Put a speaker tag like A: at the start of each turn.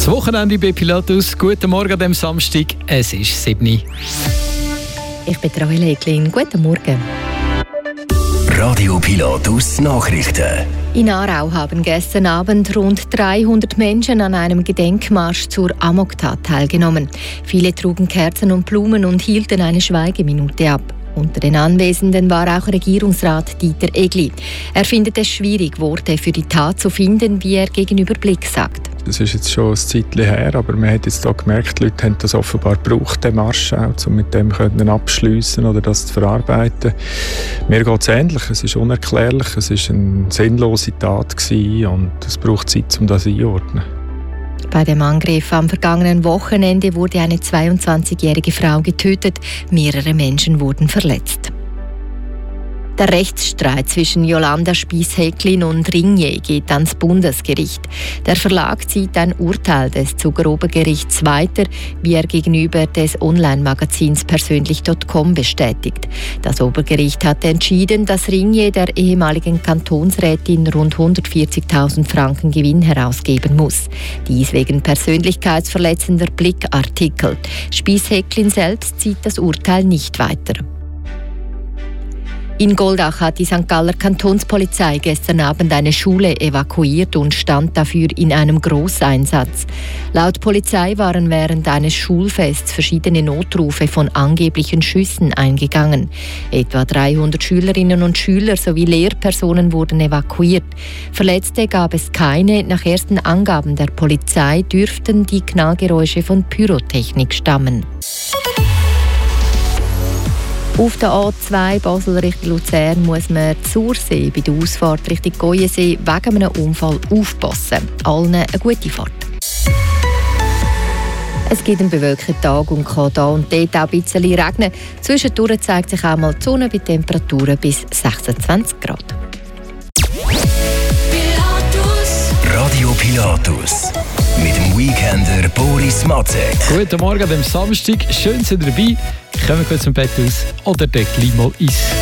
A: Das Wochenende bei Pilatus. Guten Morgen an diesem Samstag. Es ist 7 Uhr.
B: Ich bin Rahel Eglin. Guten Morgen.
C: Radio Pilatus Nachrichten.
B: In Aarau haben gestern Abend rund 300 Menschen an einem Gedenkmarsch zur Amoktat teilgenommen. Viele trugen Kerzen und Blumen und hielten eine Schweigeminute ab. Unter den Anwesenden war auch Regierungsrat Dieter Egli. Er findet es schwierig, Worte für die Tat zu finden, wie er gegenüber Blick sagt.
D: Das ist jetzt schon ein Zeitchen her, aber man hat jetzt auch gemerkt, die Leute haben das offenbar gebraucht, den Marsch auch, um mit dem abschliessen oder das zu verarbeiten. Mir geht es ähnlich, es ist unerklärlich, es war eine sinnlose Tat und es braucht Zeit, um das einzuordnen.
B: Bei dem Angriff am vergangenen Wochenende wurde eine 22-jährige Frau getötet, mehrere Menschen wurden verletzt. Der Rechtsstreit zwischen Jolanda Spiess-Häcklin und Ringier geht ans Bundesgericht. Der Verlag zieht ein Urteil des Zuger Obergerichts weiter, wie er gegenüber des Online-Magazins persönlich.com bestätigt. Das Obergericht hatte entschieden, dass Ringier der ehemaligen Kantonsrätin rund 140.000 Franken Gewinn herausgeben muss. Dies wegen persönlichkeitsverletzender Blickartikel. Spiess-Häcklin selbst zieht das Urteil nicht weiter. In Goldach hat die St. Galler Kantonspolizei gestern Abend eine Schule evakuiert und stand dafür in einem Grosseinsatz. Laut Polizei waren während eines Schulfests verschiedene Notrufe von angeblichen Schüssen eingegangen. Etwa 300 Schülerinnen und Schüler sowie Lehrpersonen wurden evakuiert. Verletzte gab es keine. Nach ersten Angaben der Polizei dürften die Knallgeräusche von Pyrotechnik stammen. Auf der A2 Basel Richtung Luzern muss man zur See bei der Ausfahrt Richtung Goyensee wegen einem Unfall aufpassen. Allen eine gute Fahrt. Es gibt einen bewölkten Tag und kann da und dort auch ein bisschen regnen. Zwischendurch zeigt sich auch mal die Sonne bei Temperaturen bis 26 Grad.
C: Radio Pilatus mit dem Weekender Boris Matzek.
A: Guten Morgen an diesem Samstag. Schön, sind ihr dabei. Kommen wir kurz zum Bett aus oder deckt mal Eis.